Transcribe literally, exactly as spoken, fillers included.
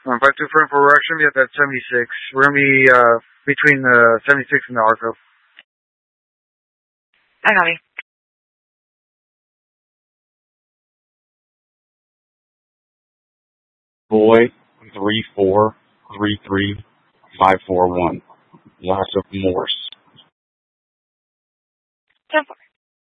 Um, five two for info, we're actually at that seventy-six. We're going to be uh, between the seventy-six and the Arco. I got it. Boy, three four three three five four one. Lots of Morse.